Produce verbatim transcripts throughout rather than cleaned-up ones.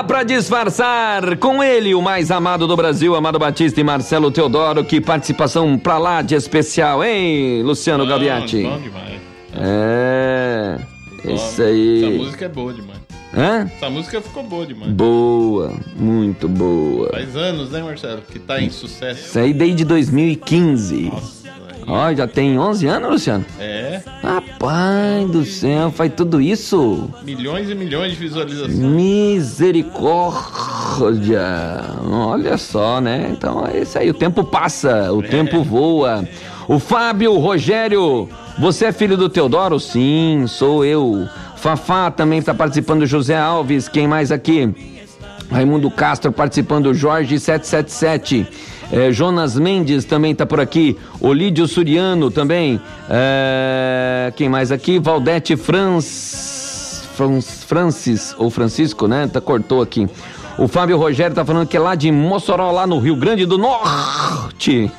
pra disfarçar, com ele, o mais amado do Brasil, Amado Batista e Marcelo Teodoro. Que participação pra lá de especial, hein, Luciano bom, Gaviati? Bom demais. É, bom, isso aí. Essa música é boa demais. Hã? Essa música ficou boa demais. Boa, muito boa. Faz anos, né, Marcelo, que tá em sucesso. Isso aí desde dois mil e quinze. Nossa. Ó, já tem onze anos, Luciano? É. Rapaz do céu, faz tudo isso? Milhões e milhões de visualizações. Misericórdia. Olha só, né? Então é isso aí, o tempo passa, o é. tempo voa. O Fábio Rogério, você é filho do Teodoro? Sim, sou eu. Fafá também está participando, José Alves, quem mais aqui? Raimundo Castro participando, Jorge sete sete sete. É, Jonas Mendes também tá por aqui, Olídio Suriano também, é, quem mais aqui? Valdete Franz, Franz, Francis, ou Francisco, né? Tá, cortou aqui. O Fábio Rogério tá falando que é lá de Mossoró, lá no Rio Grande do Norte.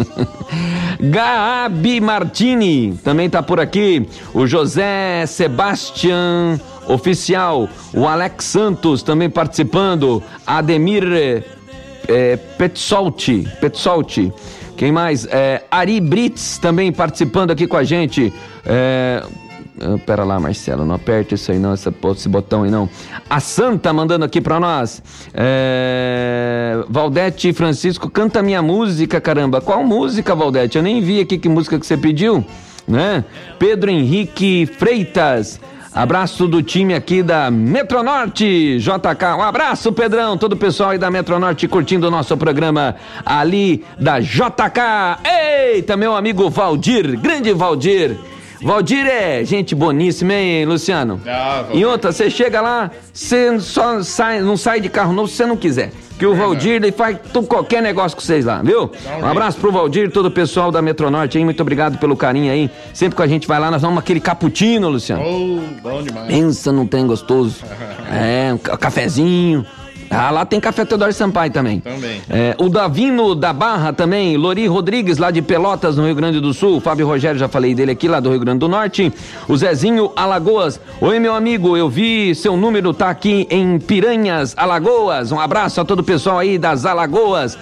Gabi Martini também tá por aqui, o José Sebastian Oficial, o Alex Santos também participando, Ademir É, Petsolti, Petsolti, quem mais? É, Ari Brits também participando aqui com a gente. É, pera lá, Marcelo, não aperta isso aí não, essa, esse botão aí não. A Santa mandando aqui pra nós. É, Valdete Francisco, canta minha música, caramba. Qual música, Valdete? Eu nem vi aqui que música que você pediu, né? Pedro Henrique Freitas. Abraço do time aqui da Metronorte, J K. Um abraço, Pedrão, todo o pessoal aí da Metronorte curtindo o nosso programa ali da J K. Eita, meu amigo Valdir, grande Valdir. Valdir é gente boníssima, hein, Luciano? Ah, e outra, você chega lá, você só sai, não sai de carro novo se você não quiser. Que o Valdir ele faz tudo, qualquer negócio com vocês lá, viu? Um abraço pro Valdir, todo o pessoal da Metronorte aí, muito obrigado pelo carinho aí. Sempre que a gente vai lá, nós vamos aquele cappuccino, Luciano. Oh, bom demais. Pensa num trem gostoso. É, um cafezinho. Ah, lá tem Café Teodoro Sampaio também. Também. É, o Davino da Barra também, Lori Rodrigues, lá de Pelotas, no Rio Grande do Sul. Fábio Rogério, já falei dele aqui, lá do Rio Grande do Norte. O Zezinho Alagoas. Oi, meu amigo, eu vi seu número tá aqui em Piranhas, Alagoas. Um abraço a todo o pessoal aí das Alagoas.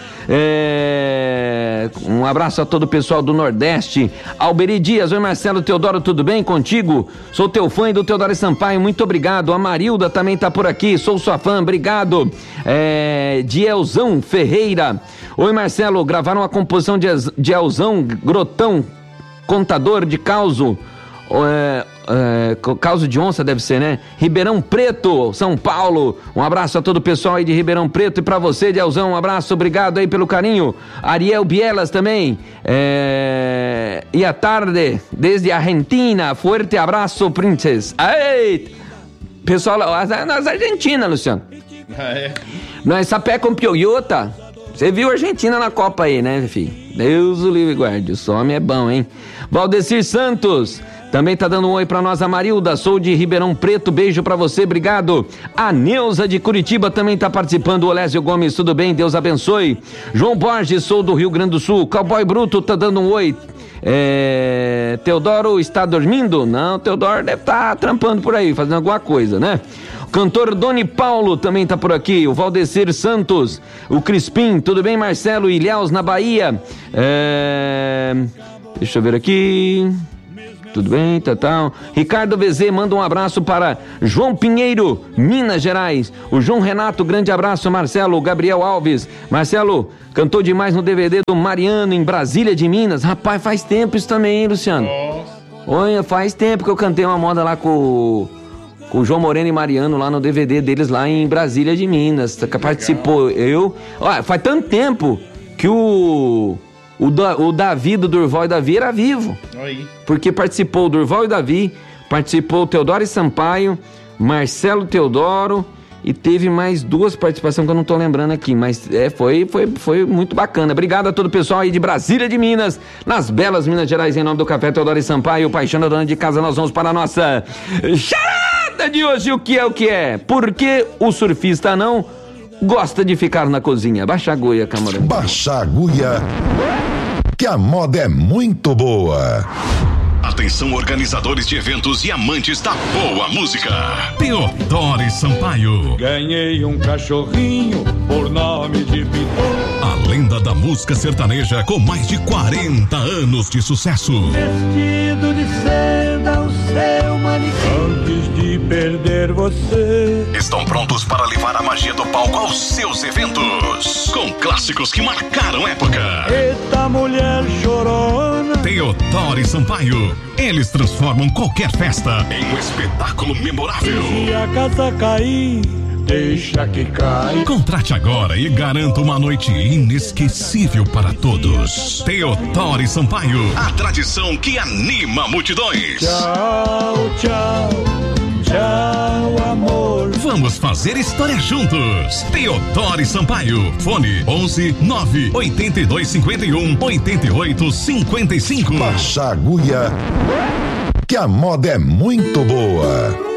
É... Um abraço a todo o pessoal do Nordeste. Alberi Dias, oi, Marcelo Teodoro, tudo bem contigo? Sou teu fã e do Teodoro Sampaio, muito obrigado. A Marilda também tá por aqui, sou sua fã, obrigado. É, Dielzão Ferreira. Oi, Marcelo, gravaram a composição de Dielzão Grotão, contador de causo. É, é, causo de onça deve ser, né? Ribeirão Preto, São Paulo. Um abraço a todo o pessoal aí de Ribeirão Preto e pra você, Dielzão, um abraço, obrigado aí pelo carinho. Ariel Bielas também. É, e a tarde, desde Argentina, forte abraço, princess. Ei, pessoal, nas Argentinas, Luciano. Ah, é? Nós sapé com piojota. Você viu a Argentina na Copa aí, né, filho? Deus o livre guarde, o homem é bom, hein? Valdecir Santos também tá dando um oi pra nós. A Marilda, sou de Ribeirão Preto, beijo pra você, obrigado. A Neuza de Curitiba também tá participando. O Olésio Gomes, tudo bem? Deus abençoe. João Borges, sou do Rio Grande do Sul. Cowboy Bruto tá dando um oi. É... Teodoro está dormindo? Não, Teodoro deve estar tá trampando por aí, fazendo alguma coisa, né? O cantor Doni Paulo também tá por aqui. O Valdecir Santos, o Crispim, tudo bem, Marcelo? Ilhéus, na Bahia. É... Deixa eu ver aqui. Tudo bem, tá, tá. Ricardo V Z manda um abraço para João Pinheiro, Minas Gerais. O João Renato, grande abraço, Marcelo. Gabriel Alves. Marcelo, cantou demais no D V D do Mariano, em Brasília de Minas. Rapaz, faz tempo isso também, hein, Luciano? Nossa. Olha, faz tempo que eu cantei uma moda lá com, com o João Moreno e Mariano, lá no D V D deles, lá em Brasília de Minas. Que participou eu. Olha, faz tanto tempo que o... O, da, o Davi do Durval e Davi era vivo. Oi. Porque participou o Durval e Davi, participou o Teodoro e Sampaio, Marcelo Teodoro, e teve mais duas participações que eu não tô lembrando aqui, mas é, foi, foi, foi muito bacana. Obrigado a todo o pessoal aí de Brasília de Minas, nas belas Minas Gerais, em nome do Café Teodoro e Sampaio, paixão da dona de casa. Nós vamos para a nossa charada de hoje. O que é o que é? Por que o surfista não gosta de ficar na cozinha? Baixa a agulha, camarão. Baixa a agulha, que a moda é muito boa. Atenção, organizadores de eventos e amantes da boa música. Teodoro Sampaio. Ganhei um cachorrinho por nome de Piton. A lenda da música sertaneja com mais de quarenta anos de sucesso. Vestido de seda, o seu manequim. Antes de perder você. Estão prontos para levar a magia do palco aos seus eventos. Com clássicos que marcaram época. Eita mulher chorona. Teodoro Sampaio. Eles transformam qualquer festa em um espetáculo memorável. Se a casa cair, deixa que cai. Contrate agora e garanta uma noite inesquecível para todos. Teodoro Sampaio, a tradição que anima multidões. Tchau, tchau, tchau, amor. Vamos fazer história juntos. Teodoro Sampaio, fone onze nove oito dois cinco um oito oito cinco cinco. Baixa a agulha, que a moda é muito boa.